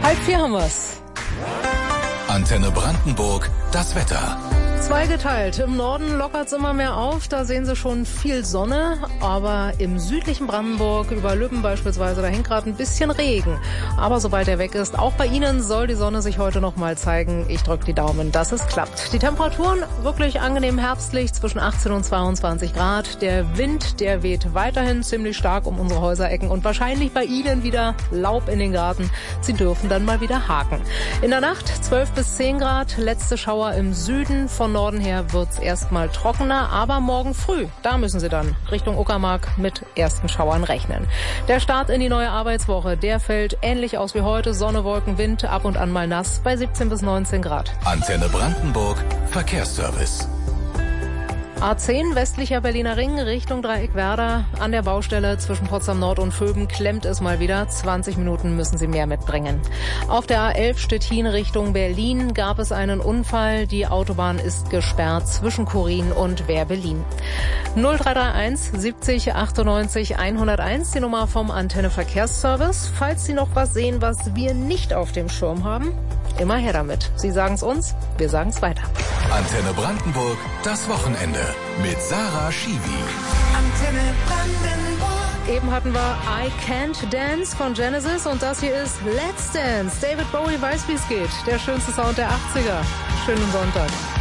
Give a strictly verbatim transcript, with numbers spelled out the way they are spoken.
Halb vier haben wir's. Antenne Brandenburg, das Wetter. Zweigeteilt. Im Norden lockert's immer mehr auf, da sehen Sie schon viel Sonne, aber im südlichen Brandenburg, über Lübben beispielsweise, da hängt gerade ein bisschen Regen. Aber sobald er weg ist, auch bei Ihnen soll die Sonne sich heute noch mal zeigen. Ich drücke die Daumen, dass es klappt. Die Temperaturen wirklich angenehm herbstlich, zwischen achtzehn und zweiundzwanzig Grad. Der Wind, der weht weiterhin ziemlich stark um unsere Häuserecken und wahrscheinlich bei Ihnen wieder Laub in den Garten. Sie dürfen dann mal wieder haken. In der Nacht zwölf bis zehn Grad, letzte Schauer im Süden. Von Norden her wird's erstmal trockener, aber morgen früh, da müssen Sie dann Richtung Uckermark mit ersten Schauern rechnen. Der Start in die neue Arbeitswoche, der fällt ähnlich aus wie heute. Sonne, Wolken, Wind, ab und an mal nass bei siebzehn bis neunzehn Grad. Antenne Brandenburg, Verkehrsservice. A zehn, westlicher Berliner Ring, Richtung Dreieck-Werder. An der Baustelle zwischen Potsdam Nord und Vöben klemmt es mal wieder. zwanzig Minuten müssen Sie mehr mitbringen. Auf der A elf Stettin Richtung Berlin gab es einen Unfall. Die Autobahn ist gesperrt zwischen Kurin und Wehr-Berlin. null drei drei eins siebzig achtundneunzig hunderteins, die Nummer vom Antenne Verkehrsservice. Falls Sie noch was sehen, was wir nicht auf dem Schirm haben, immer her damit. Sie sagen es uns, wir sagen es weiter. Antenne Brandenburg, das Wochenende mit Sarah Schiwi. Antenne Brandenburg. Eben hatten wir I Can't Dance von Genesis und das hier ist Let's Dance. David Bowie weiß, wie es geht. Der schönste Sound der achtziger. Schönen Sonntag.